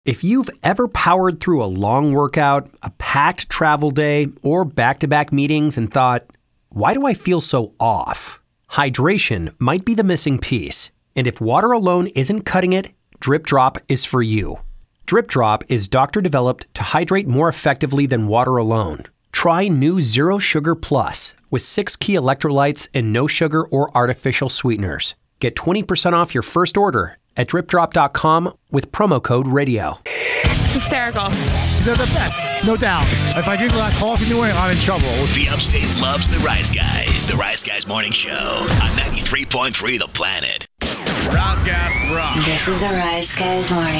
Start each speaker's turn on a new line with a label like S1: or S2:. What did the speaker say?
S1: If you've ever powered through a long workout, a packed travel day, or back-to-back meetings and thought, why do I feel so off? Hydration might be the missing piece. And if water alone isn't cutting it, Drip Drop is for you. Drip Drop is doctor-developed to hydrate more effectively than water alone. Try new Zero Sugar Plus with 6 key electrolytes and no sugar or artificial sweeteners. Get 20% off your first order at dripdrop.com with promo code RADIO.
S2: It's hysterical.
S3: They're the best, no doubt. If I drink a lot of coffee in the morning, I'm in trouble.
S4: The Upstate loves the Rise Guys. The Rise Guys Morning Show on 93.3 The Planet.
S5: Rise Guys rock.
S6: This is the Rise Guys Morning